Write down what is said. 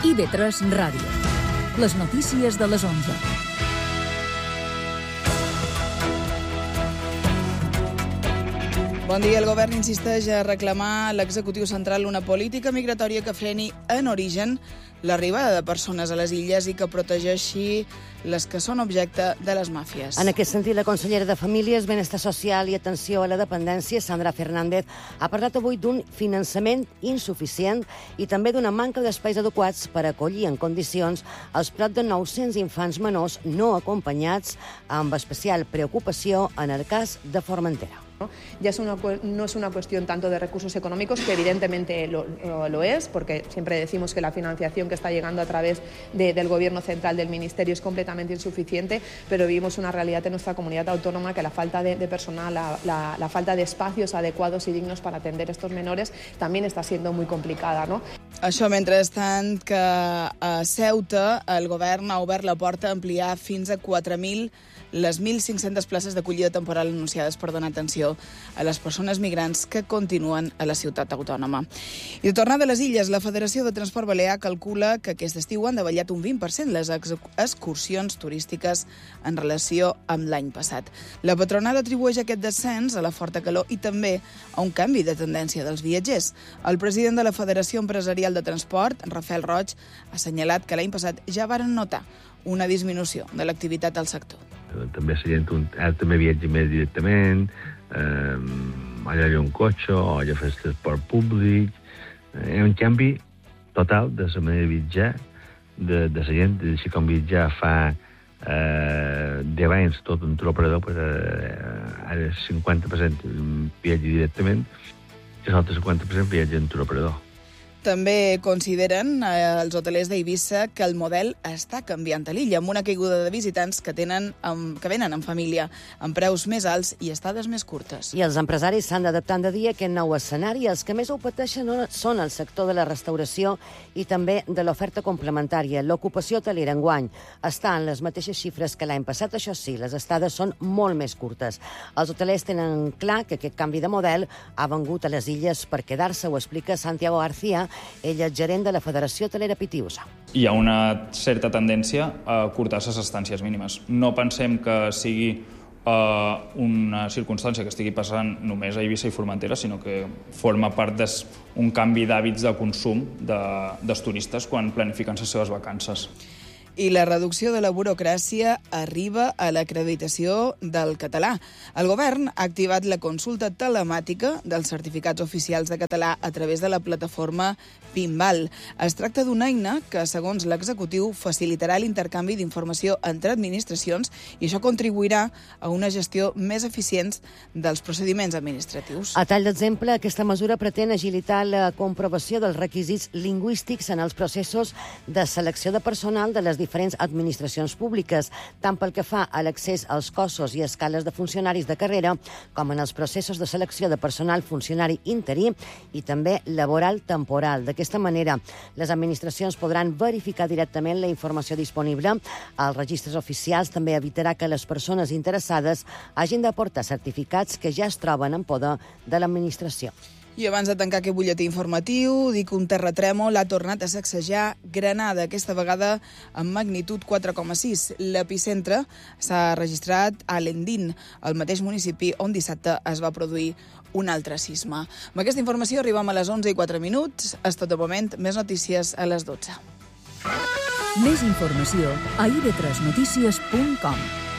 IB3 Ràdio. Les notícies de les 11. Bon dia. El govern insisteix a reclamar a l'executiu central una política migratòria que freni en origen l'arribada de persones a les illes i que protegeixi les que són objecte de les màfies. En aquest sentit, la consellera de Famílies, Benestar Social i Atenció a la Dependència, Sandra Fernández, ha parlat avui d'un finançament insuficient i també d'una manca d'espais adequats per acollir en condicions els prop de 900 infants menors no acompanyats, amb especial preocupació en el cas de Formentera. Ya no es una cuestión tanto de recursos económicos, que evidentemente lo es, porque siempre decimos que la financiación que está llegando a través del Gobierno central, del Ministerio, es completamente insuficiente, pero vivimos una realidad en nuestra comunidad autónoma que la falta de personal, la falta de espacios adecuados y dignos para atender a estos menores también está siendo muy complicada, ¿no? Això mentrestant que a Ceuta el govern ha obert la porta a ampliar fins a 4.000 les 1.500 places d'acollida temporal anunciades per donar atenció a les persones migrants que continuen a la ciutat autònoma. I de tornada a les illes, la Federació de Transport Balear calcula que aquest estiu han davallat un 20% les excursions turístiques en relació amb l'any passat. La patronal atribueix aquest descens a la forta calor i també a un canvi de tendència dels viatgers. El president de la Federació Empresarial de Transport, Rafael Roig, ha assenyalat que l'any passat ja varen notar una disminució de l'activitat al sector. També la gent també viatja més directament, allà hi ha un cotxe, o allà fa el transport públic. Hi ha un canvi total de la manera de viatjar, de la gent, així com viatjar fa 10 anys tot un operador, ara el 50% viatja directament i l'altre 50% viatja en operador. També consideren els hotelers d'Eivissa que el model està canviant a l'illa, amb una caiguda de visitants que venen en família, amb preus més alts i estades més curtes. I els empresaris s'han d'adaptar de dia a aquest nou escenari. Els que més ho pateixen són el sector de la restauració i també de l'oferta complementària. L'ocupació hotelera enguany està en les mateixes xifres que l'any passat. Això sí, les estades són molt més curtes. Els hotelers tenen clar que aquest canvi de model ha vengut a les illes per quedar-se, ho explica Santiago García, ell és gerent de la Federació Hotelera Pitiusa. Hi ha una certa tendència a curtar les estàncies mínimes. No pensem que sigui una circumstància que estigui passant només a Eivissa i Formentera, sinó que forma part d'un canvi d'hàbits de consum dels turistes quan planifiquen les seves vacances. I la reducció de la burocràcia arriba a l'acreditació del català. El govern ha activat la consulta telemàtica dels certificats oficials de català a través de la plataforma Pinball. Es tracta d'una eina que, segons l'executiu, facilitarà l'intercanvi d'informació entre administracions i això contribuirà a una gestió més eficient dels procediments administratius. A tall d'exemple, aquesta mesura pretén agilitar la comprovació dels requisits lingüístics en els processos de selecció de personal de les diferents administracions públiques, tant pel que fa a l'accés als cossos i escales de funcionaris de carrera, com en els processos de selecció de personal funcionari interí i també laboral temporal. D'aquesta manera, les administracions podran verificar directament la informació disponible als registres oficials. També evitarà que les persones interessades hagin d'aportar certificats que ja es troben en poder de l'administració. I abans de tancar aquest butlletí informatiu, dic que un terratrèmol ha tornat a sacsejar Granada, aquesta vegada amb magnitud 4,6. L'epicentre s'ha registrat a Lendín, el mateix municipi on dissabte es va produir un altre sisme. Amb aquesta informació arribem a les 11:04. És tot de moment. Més notícies a les 12. Més informació a ib3notícies.com.